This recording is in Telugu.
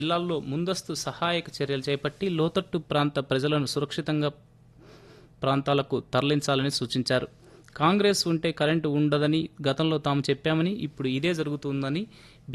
జిల్లాల్లో ముందస్తు సహాయక చర్యలు చేపట్టి లోతట్టు ప్రాంత ప్రజలను సురక్షితంగా ప్రాంతాలకు తరలించాలని సూచించారు. కాంగ్రెస్ ఉంటే కరెంటు ఉండదని గతంలో తాము చెప్పామని, ఇప్పుడు ఇదే జరుగుతుందని